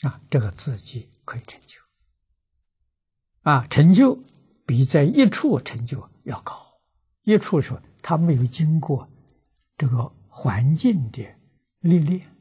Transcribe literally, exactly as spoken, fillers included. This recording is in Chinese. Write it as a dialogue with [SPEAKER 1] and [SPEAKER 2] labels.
[SPEAKER 1] 啊，这个自己可以成就。啊，成就比在一处成就要高。一处说他没有经过这个环境的历练。